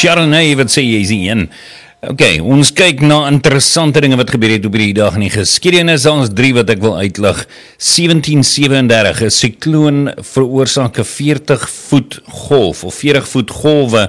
Chardonnay, wat sê jy is die een? Ok, ons kyk na interessante dinge wat gebeur het op hierdie dag in die geskiedenis. Daar is 3 wat ek wil uitlig. 1737, 'n sikloon veroorsaak 'n 40 voet golf of 40 voet golwe,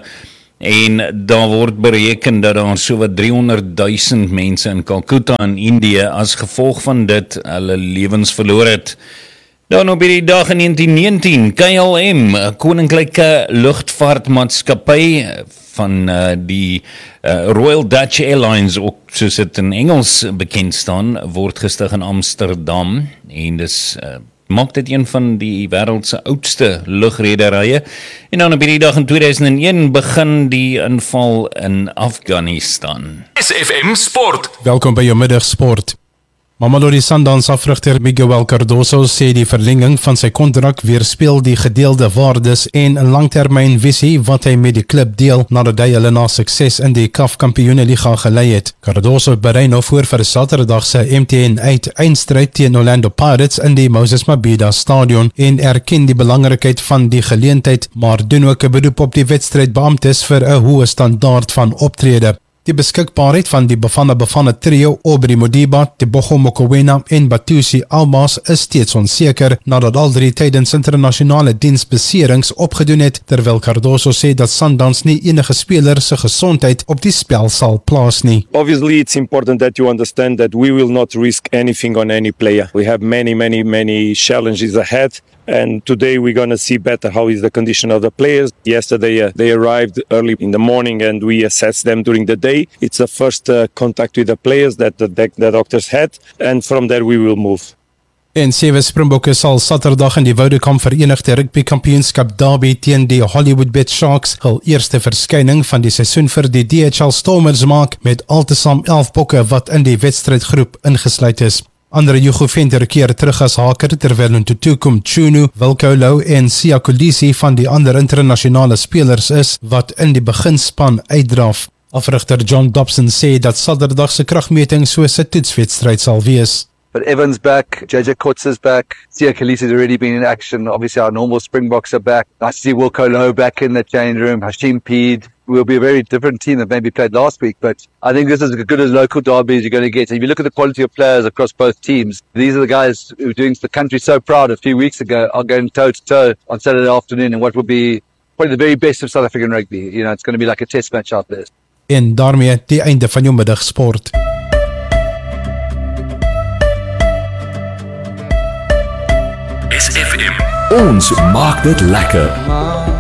en daar word bereken dat daar so wat 300,000 mense in Calcutta in Indië as gevolg van dit hulle lewens verloor het. Dan op hierdie dag in 1919, KLM, 'n koninklike lugvaartmaatskappy van die Royal Dutch Airlines, ook soos dit in Engels bekend staan, word gestig in Amsterdam, en dis maak dit een van die wêreld se oudste lugrederye. En dan op hierdie dag in 2001 begin die inval in Afghanistan. SFM Sport. Welkom by jou middagsport. Mamelodi Sundowns afrigter Miguel Cardoso sê die verlenging van sy kontrak weerspieël die gedeelde waardes en 'n langtermyn visie wat hy met die klub deel nadat hy hulle na sukses in die CAF Kampioenenliga gelei het. Cardoso berei nou voor vir Saterdag se MTN 8 eindstryd teen Orlando Pirates in die Moses Mabhida Stadion en erken die belangrikheid van die geleentheid, maar doen ook 'n beroep op die wedstrydbeamptes vir 'n hoë standaard van optrede. Die beskikbaarheid van die Bafana trio Aubrey Modiba, Tebogo Mokoena en Batusi Almas is steeds onseker nadat al 3 tydens internasionale diensbeserings opgedoen het, terwyl Cardoso sê dat Sundowns nie enige speler se gesondheid op die spel sal plaas nie. Obviously, it's important that you understand that we will not risk anything on any player. We have many challenges ahead. And today we're going to see better how is the condition of the players. Yesterday they arrived early in the morning and we assessed them during the day. It's the first contact with the players that the doctors had, and from there we will move. En 7 Springbokke sal Saterdag in die Woudekamp Verenigde Rugby Kampioenskap derby teen die Hollywood Sharks hul eerste verskyning van die seisoen vir die DHL Stormers maak, met altesaam 11 bokke wat in die wedstrydgroep ingesluit is. Andre Juguventer keer terug as haker, terwyl Ntutukum Chunu, Wilkolo en Siya Kolisi van die ander internasionale spelers is wat in die beginspan uitdraf. Afrigter John Dobson sê dat Saterdag se kragmeting soos 'n toetswedstryd sal wees. But Evan's back, JJ Coates is back, Siya Kolisi's already been in action, obviously our normal Springboks are back. Nice to see Wilkolo back in the change room, Hashim Peed. Will be a very different team that maybe played last week, but I think this is as good as local derby as you're going to get. If you look at the quality of players across both teams, these are the guys who were doing the country so proud a few weeks ago are going toe-to-toe on Saturday afternoon in what will be probably the very best of South African rugby. You know, it's going to be like a test match out there. En daarmee die einde van jou middagsport. SFM. Ons maak dit lekker.